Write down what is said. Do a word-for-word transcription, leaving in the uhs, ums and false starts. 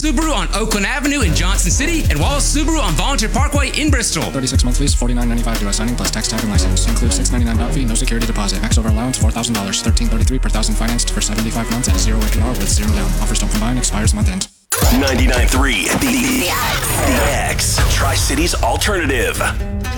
Subaru on Oakland Avenue in Johnson City and Wallace Subaru on Volunteer Parkway in Bristol. thirty-six month lease, forty-nine ninety-five U S signing plus tax, tag, and license. Includes six ninety-nine down fee, no security deposit. Max over allowance four thousand dollars, thirteen thirty-three per thousand financed for seventy-five months at zero A P R with zero down. Offers don't combine, expires month end. ninety-nine point three The X. The X. Tri-Cities Alternative.